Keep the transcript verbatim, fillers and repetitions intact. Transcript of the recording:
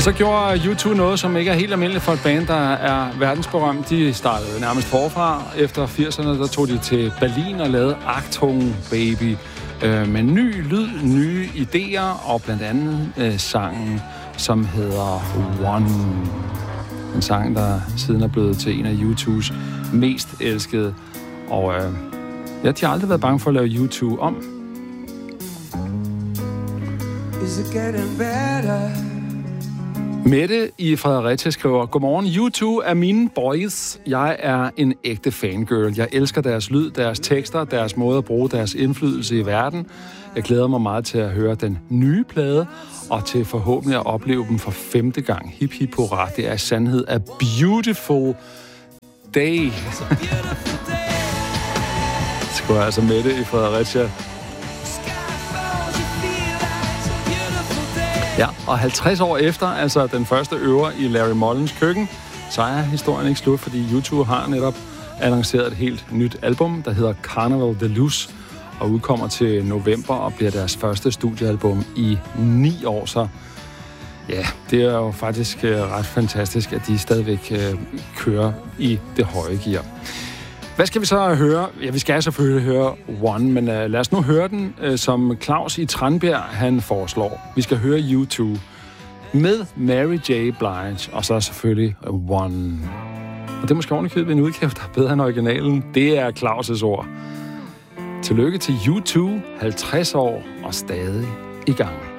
så gjorde U to noget, som ikke er helt almindeligt for et band, der er verdensberømt. De startede nærmest forfra. Efter firserne, der tog de til Berlin og lavede Achtung Baby. Øh, med ny lyd, nye idéer, og blandt andet øh, sangen, som hedder One. En sang, der siden er blevet til en af U to's mest elskede. Og øh, ja, de har aldrig været bange for at lave U to om. Is it getting better? Mette i Fredericia skriver, godmorgen, U to er mine boys. Jeg er en ægte fangirl. Jeg elsker deres lyd, deres tekster, deres måde at bruge deres indflydelse i verden. Jeg glæder mig meget til at høre den nye plade, og til forhåbentlig at opleve dem for femte gang. Hip hip hurra, det er sandhed af Beautiful Day. Skriver altså Mette i Fredericia. Ja, og halvtreds år efter, altså den første øver i Larry Mollins køkken, så er historien ikke slut, fordi U to har netop annonceret et helt nyt album, der hedder Carnival Deluxe, og udkommer til november og bliver deres første studiealbum i ni år. Så ja, det er jo faktisk ret fantastisk, at de stadigvæk kører i det høje gear. Hvad skal vi så høre? Ja, vi skal selvfølgelig høre One, men uh, lad os nu høre den, uh, som Claus i Tranbjerg, han foreslår. Vi skal høre U to med Mary J. Blige, og så selvfølgelig uh, One. Og det er måske ordentligt en udgave, der er bedre end originalen. Det er Claus' ord. Tillykke til U to, halvtreds år og stadig i gang.